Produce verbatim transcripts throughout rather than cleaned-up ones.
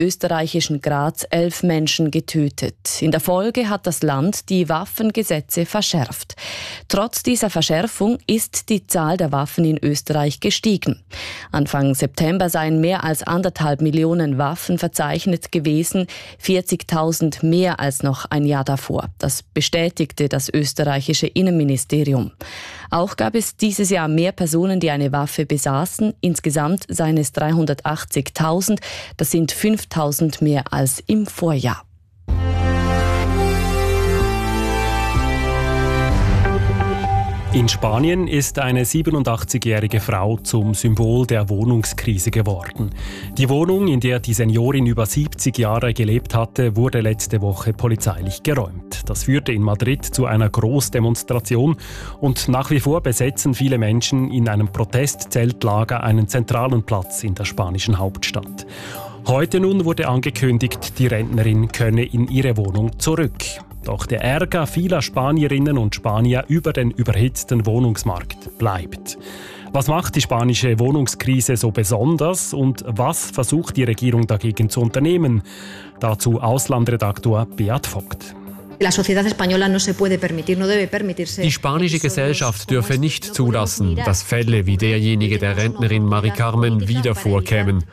österreichischen Graz elf Menschen getötet. In der Folge hat das Land die Waffengesetze verschärft. Trotz dieser Verschärfung ist die Zahl der Waffen in Österreich gestiegen. Anfang September seien mehr als anderthalb Millionen Waffen verzeichnet gewesen, vierzigtausend mehr als noch ein Jahr davor. Das bestätigte das österreichische Innenministerium. Auch gab es dieses Jahr mehr Personen, die eine Waffe besaßen. Insgesamt seien es dreihundertachtzigtausend. Das sind fünftausend mehr als im Vorjahr. In Spanien ist eine siebenundachtzigjährige Frau zum Symbol der Wohnungskrise geworden. Die Wohnung, in der die Seniorin über siebzig Jahre gelebt hatte, wurde letzte Woche polizeilich geräumt. Das führte in Madrid zu einer Großdemonstration und nach wie vor besetzen viele Menschen in einem Protestzeltlager einen zentralen Platz in der spanischen Hauptstadt. Heute nun wurde angekündigt, die Rentnerin könne in ihre Wohnung zurück. Doch der Ärger vieler Spanierinnen und Spanier über den überhitzten Wohnungsmarkt bleibt. Was macht die spanische Wohnungskrise so besonders und was versucht die Regierung dagegen zu unternehmen? Dazu Auslandredaktor Beat Vogt. Die spanische Gesellschaft dürfe nicht zulassen, dass Fälle wie derjenige der Rentnerin Mari Carmen wieder vorkämen.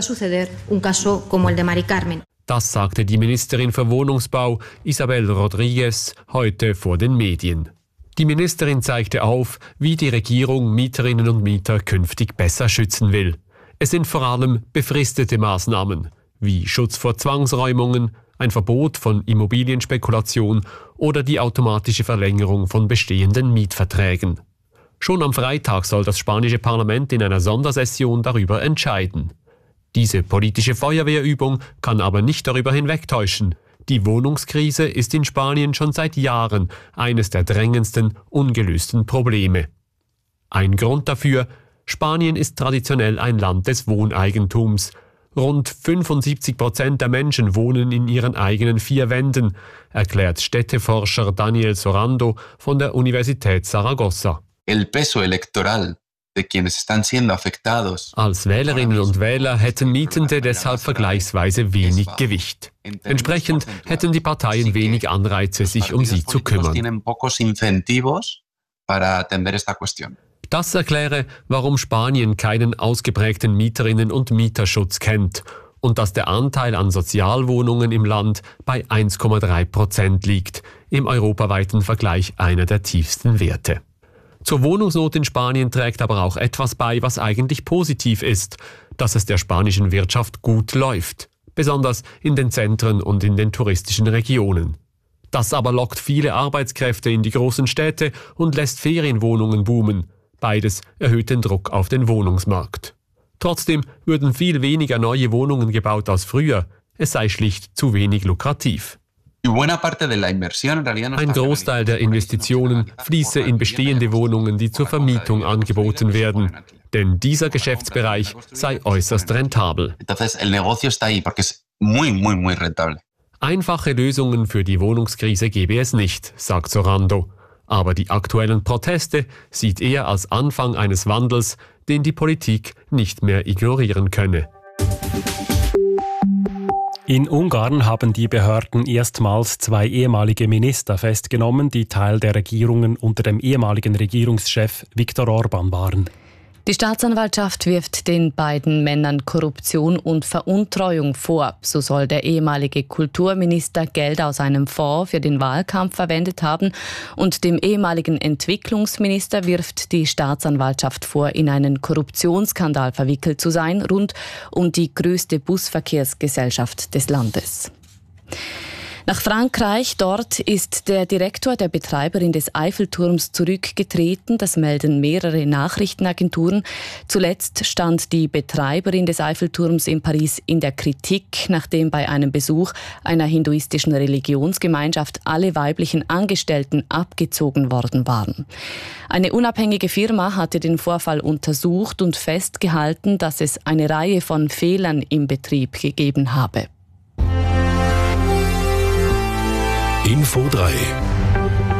Das sagte die Ministerin für Wohnungsbau Isabel Rodríguez heute vor den Medien. Die Ministerin zeigte auf, wie die Regierung Mieterinnen und Mieter künftig besser schützen will. Es sind vor allem befristete Maßnahmen, wie Schutz vor Zwangsräumungen, ein Verbot von Immobilienspekulation oder die automatische Verlängerung von bestehenden Mietverträgen. Schon am Freitag soll das spanische Parlament in einer Sondersession darüber entscheiden. Diese politische Feuerwehrübung kann aber nicht darüber hinwegtäuschen. Die Wohnungskrise ist in Spanien schon seit Jahren eines der drängendsten ungelösten Probleme. Ein Grund dafür: Spanien ist traditionell ein Land des Wohneigentums. Rund fünfundsiebzig Prozent der Menschen wohnen in ihren eigenen vier Wänden, erklärt Städteforscher Daniel Sorando von der Universität Saragossa. El peso electoral. Als Wählerinnen und Wähler hätten Mietende deshalb vergleichsweise wenig Gewicht. Entsprechend hätten die Parteien wenig Anreize, sich um sie zu kümmern. Das erkläre, warum Spanien keinen ausgeprägten Mieterinnen- und Mieterschutz kennt und dass der Anteil an Sozialwohnungen im Land bei eins Komma drei Prozent liegt, im europaweiten Vergleich einer der tiefsten Werte. Zur Wohnungsnot in Spanien trägt aber auch etwas bei, was eigentlich positiv ist, dass es der spanischen Wirtschaft gut läuft, besonders in den Zentren und in den touristischen Regionen. Das aber lockt viele Arbeitskräfte in die großen Städte und lässt Ferienwohnungen boomen. Beides erhöht den Druck auf den Wohnungsmarkt. Trotzdem würden viel weniger neue Wohnungen gebaut als früher. Es sei schlicht zu wenig lukrativ. Ein Großteil der Investitionen fließe in bestehende Wohnungen, die zur Vermietung angeboten werden. Denn dieser Geschäftsbereich sei äußerst rentabel. Einfache Lösungen für die Wohnungskrise gebe es nicht, sagt Sorando. Aber die aktuellen Proteste sieht er als Anfang eines Wandels, den die Politik nicht mehr ignorieren könne. In Ungarn haben die Behörden erstmals zwei ehemalige Minister festgenommen, die Teil der Regierungen unter dem ehemaligen Regierungschef Viktor Orbán waren. Die Staatsanwaltschaft wirft den beiden Männern Korruption und Veruntreuung vor. So soll der ehemalige Kulturminister Geld aus einem Fonds für den Wahlkampf verwendet haben und dem ehemaligen Entwicklungsminister wirft die Staatsanwaltschaft vor, in einen Korruptionsskandal verwickelt zu sein, rund um die größte Busverkehrsgesellschaft des Landes. Nach Frankreich, dort ist der Direktor der Betreiberin des Eiffelturms zurückgetreten. Das melden mehrere Nachrichtenagenturen. Zuletzt stand die Betreiberin des Eiffelturms in Paris in der Kritik, nachdem bei einem Besuch einer hinduistischen Religionsgemeinschaft alle weiblichen Angestellten abgezogen worden waren. Eine unabhängige Firma hatte den Vorfall untersucht und festgehalten, dass es eine Reihe von Fehlern im Betrieb gegeben habe. Info drei.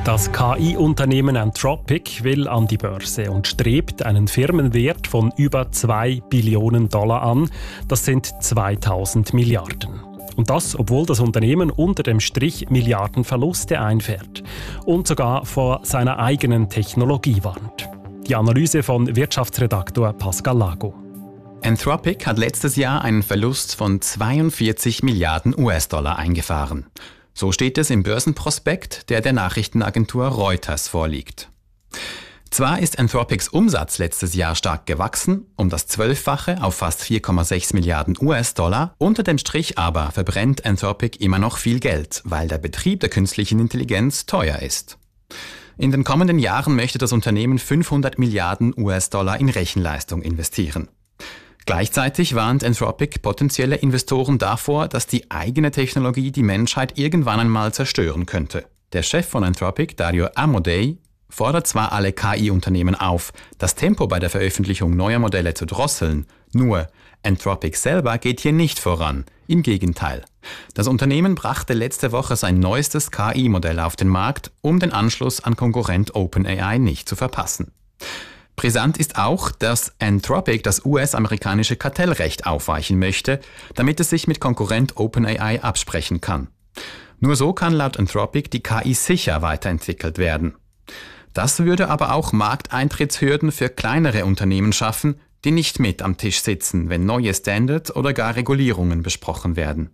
Das K I-Unternehmen Anthropic will an die Börse und strebt einen Firmenwert von über zwei Billionen Dollar an. Das sind zweitausend Milliarden. Und das, obwohl das Unternehmen unter dem Strich Milliardenverluste einfährt und sogar vor seiner eigenen Technologie warnt. Die Analyse von Wirtschaftsredaktor Pascal Lago. Anthropic hat letztes Jahr einen Verlust von zweiundvierzig Milliarden U S-Dollar eingefahren. So steht es im Börsenprospekt, der der Nachrichtenagentur Reuters vorliegt. Zwar ist Anthropics Umsatz letztes Jahr stark gewachsen, um das Zwölffache auf fast vier Komma sechs Milliarden U S-Dollar, unter dem Strich aber verbrennt Anthropic immer noch viel Geld, weil der Betrieb der künstlichen Intelligenz teuer ist. In den kommenden Jahren möchte das Unternehmen fünfhundert Milliarden U S-Dollar in Rechenleistung investieren. Gleichzeitig warnt Anthropic potenzielle Investoren davor, dass die eigene Technologie die Menschheit irgendwann einmal zerstören könnte. Der Chef von Anthropic, Dario Amodei, fordert zwar alle K I-Unternehmen auf, das Tempo bei der Veröffentlichung neuer Modelle zu drosseln, nur Anthropic selber geht hier nicht voran. Im Gegenteil. Das Unternehmen brachte letzte Woche sein neuestes K I-Modell auf den Markt, um den Anschluss an Konkurrent OpenAI nicht zu verpassen. Brisant ist auch, dass Anthropic das U S-amerikanische Kartellrecht aufweichen möchte, damit es sich mit Konkurrent OpenAI absprechen kann. Nur so kann laut Anthropic die K I sicher weiterentwickelt werden. Das würde aber auch Markteintrittshürden für kleinere Unternehmen schaffen, die nicht mit am Tisch sitzen, wenn neue Standards oder gar Regulierungen besprochen werden.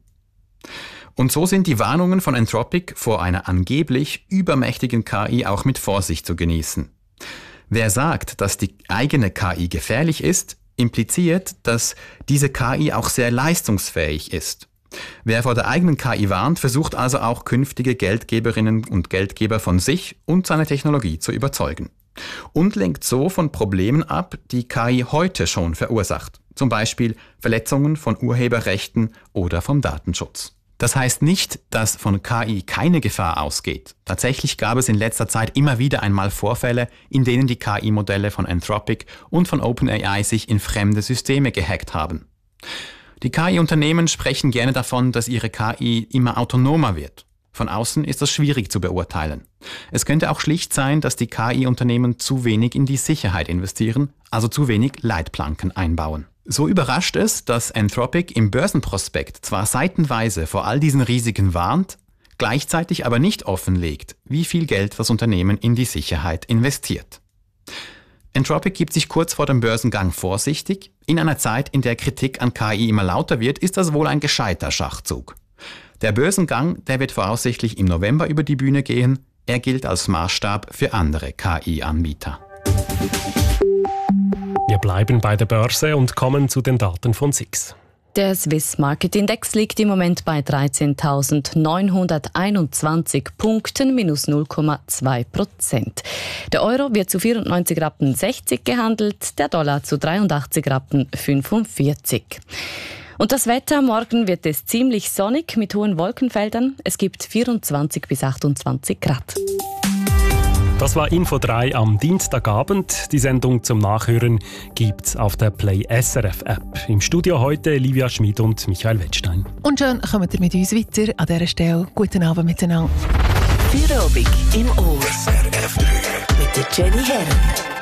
Und so sind die Warnungen von Anthropic vor einer angeblich übermächtigen K I auch mit Vorsicht zu genießen. Wer sagt, dass die eigene K I gefährlich ist, impliziert, dass diese K I auch sehr leistungsfähig ist. Wer vor der eigenen K I warnt, versucht also auch künftige Geldgeberinnen und Geldgeber von sich und seiner Technologie zu überzeugen. Und lenkt so von Problemen ab, die K I heute schon verursacht. Zum Beispiel Verletzungen von Urheberrechten oder vom Datenschutz. Das heißt nicht, dass von K I keine Gefahr ausgeht. Tatsächlich gab es in letzter Zeit immer wieder einmal Vorfälle, in denen die K I-Modelle von Anthropic und von OpenAI sich in fremde Systeme gehackt haben. Die K I-Unternehmen sprechen gerne davon, dass ihre K I immer autonomer wird. Von außen ist das schwierig zu beurteilen. Es könnte auch schlicht sein, dass die K I-Unternehmen zu wenig in die Sicherheit investieren, also zu wenig Leitplanken einbauen. So überrascht es, dass Anthropic im Börsenprospekt zwar seitenweise vor all diesen Risiken warnt, gleichzeitig aber nicht offenlegt, wie viel Geld das Unternehmen in die Sicherheit investiert. Anthropic gibt sich kurz vor dem Börsengang vorsichtig. In einer Zeit, in der Kritik an K I immer lauter wird, ist das wohl ein gescheiter Schachzug. Der Börsengang, der wird voraussichtlich im November über die Bühne gehen. Er gilt als Maßstab für andere K I-Anbieter. Wir bleiben bei der Börse und kommen zu den Daten von S I X. Der Swiss Market Index liegt im Moment bei dreizehntausendneunhunderteinundzwanzig Punkten, minus null Komma zwei Prozent. Der Euro wird zu vierundneunzig Rappen sechzig gehandelt, der Dollar zu dreiundachtzig Rappen fünfundvierzig. Und das Wetter, morgen wird es ziemlich sonnig mit hohen Wolkenfeldern. Es gibt vierundzwanzig bis achtundzwanzig Grad. Das war Info drei am Dienstagabend. Die Sendung zum Nachhören gibt's auf der Play S R F App. Im Studio heute Livia Schmid und Michael Wettstein. Und schon kommt ihr mit uns weiter. An dieser Stelle guten Abend miteinander. Feierabend im Ohr. S R F drei. Mit der Jenny Herren.